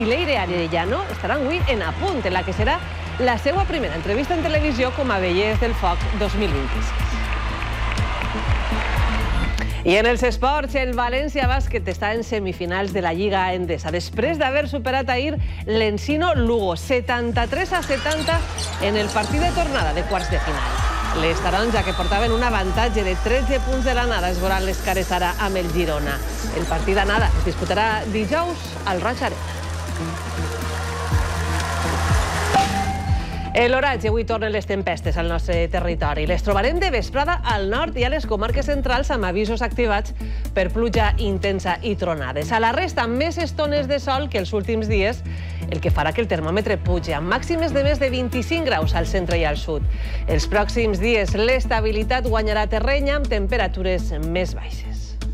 I Leire Arellano estaran avui en Apunt, en la que serà la seva primera entrevista en televisió com a Vellers del Foc 2026. I en els esports, el València Bàsquet està en semifinals de la Lliga Endesa, després d'haver superat ahir l'Encino Lugo, 73-70 en el partit de tornada de quarts de final. Les taronja, que portaven un avantatge de 13 punts de l'anada, es veuran les cares ara amb el Girona. El partit d'anada es disputarà dijous al Roig Arena. L'oratge, avui tornen les tempestes al nostre territori. Les trobarem de vesprada al nord i a les comarques centrals amb avisos activats per pluja intensa i tronades. A la resta, més estones de sol que els últims dies, el que farà que el termòmetre pugi amb màximes de més de 25 graus al centre i al sud. Els pròxims dies, l'estabilitat guanyarà terreny amb temperatures més baixes.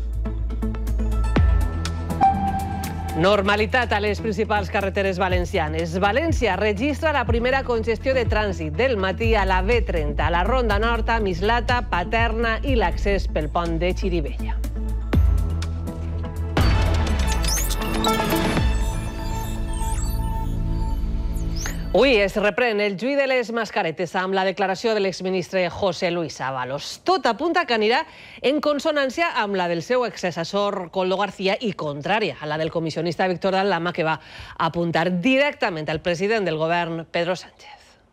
Normalitat a les principals carreteres valencianes. València registra la primera congestió de trànsit del matí a la B30, a la Ronda Nord, a Mislata, Paterna i l'accés pel pont de Xirivella. Avui es reprèn el juí de les mascaretes amb la declaració de l'exministre José Luis Ábalos. Tot apunta que anirà en consonància amb la del seu exassessor Koldo García i contrària a la del comissionista Víctor Daldama, que va apuntar directament al president del govern, Pedro Sánchez.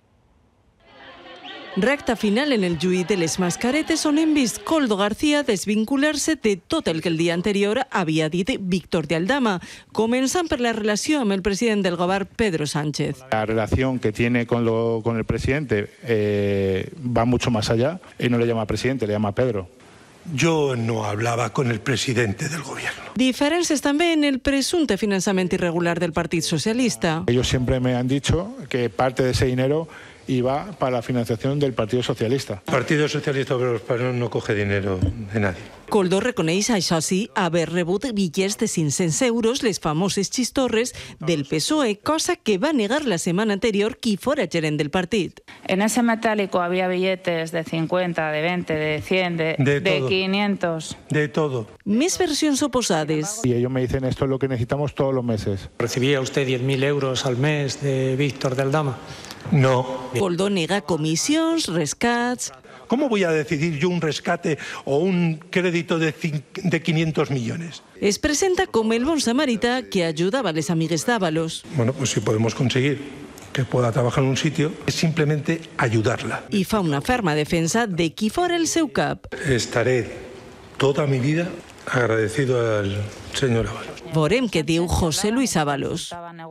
Recta final en el juí de les mascaretes, on hem vist Koldo García desvincular-se de tot el que el dia anterior havia dit Víctor Daldama, començant per la relació amb el president del govern, Pedro Sánchez. La relación que tiene con el presidente va mucho más allá. Él no le llama presidente, le llama Pedro. Yo no hablaba con el presidente del gobierno. Diferències també en el presumpte finançament irregular del Partit Socialista. Ellos siempre me han dicho que parte de ese dinero iba para la financiación del Partido Socialista. El Partido Socialista Obrero Español no coge dinero de nadie. Koldo reconeix, això sí, haver rebut bitllets de 500 euros, les famoses xistorres del PSOE, cosa que va negar la setmana anterior qui fora gerent del partit. En ese metálico había billetes de 50, de 20, de 100, de 500. De todo. Més versions oposades. Y ellos me dicen, esto es lo que necesitamos todos los meses. ¿Recibía usted 10.000 euros al mes de Víctor Daldama? No. Koldo nega comissions, rescats. ¿Cómo voy a decidir yo un rescate o un crédito de 500 millones? Es presenta com el bon samarità que ajudava les amigues d'Ábalos. Bueno, pues si podemos conseguir que pueda trabajar en un sitio, es simplemente ayudarla. I fa una ferma defensa de qui fora el seu cap. Estaré toda mi vida agradecido al señor Ábalos. Veurem què diu José Luis Ábalos.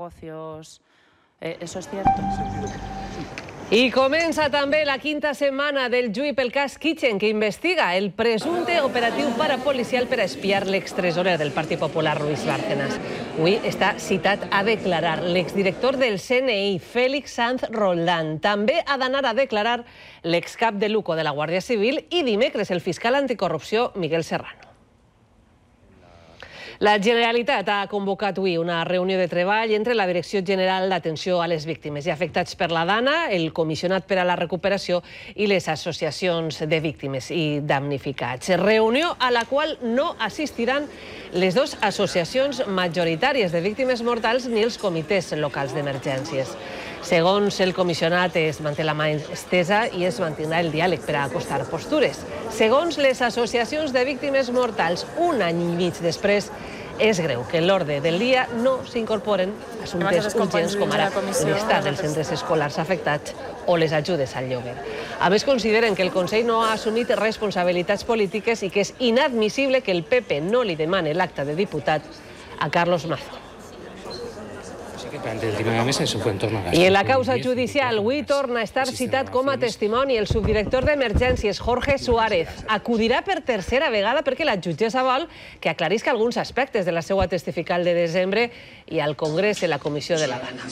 Eso es cierto. I comença també la quinta setmana del juí pel cas Kitchen, que investiga el presumpte operatiu parapolicial per a espiar l'extresorer del Partit Popular, Luis Bárcenas. Avui està citat a declarar l'exdirector del CNI, Félix Sanz Roldán. També ha d'anar a declarar l'excap de Luco de la Guàrdia Civil i dimecres el fiscal anticorrupció, Miguel Serrano. La Generalitat ha convocat avui una reunió de treball entre la Direcció General d'Atenció a les Víctimes i Afectats per la Dana, el Comissionat per a la Recuperació i les associacions de víctimes i damnificats. Reunió a la qual no assistiran les dues associacions majoritàries de víctimes mortals ni els comitès locals d'emergències. Segons el comissionat, es manté la mà estesa i es mantindrà el diàleg per a acostar postures. Segons les associacions de víctimes mortals, un any i mig després, és greu que en l'ordre del dia no s'incorporen assumptes urgents com ara l'estat dels centres escolars afectats o les ajudes al lloguer. A més, consideren que el Consell no ha assumit responsabilitats polítiques i que és inadmissible que el PP no li demani l'acta de diputat a Carlos Mazo. I en la causa judicial, avui torna a estar citat com a testimoni el subdirector d'Emergències, Jorge Suárez. Acudirà per tercera vegada perquè la jutgessa vol que aclarisca alguns aspectes de la seva testifical de desembre i al Congrés en la Comissió de la Dana.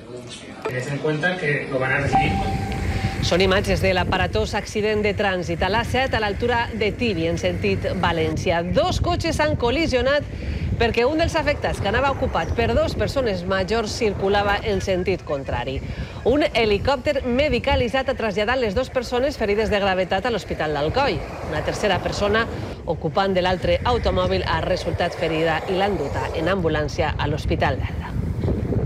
Són imatges de l'aparatós accident de trànsit a l'A7 a l'altura de Tibi, en sentit València. Dos cotxes han col·lisionat perquè un dels afectats, que anava ocupat per dues persones majors, circulava en sentit contrari. Un helicòpter medicalitzat ha traslladat les dues persones ferides de gravetat a l'Hospital d'Alcoi. Una tercera persona, ocupant de l'altre automòbil, ha resultat ferida i l'han duta en ambulància a l'Hospital d'Elda.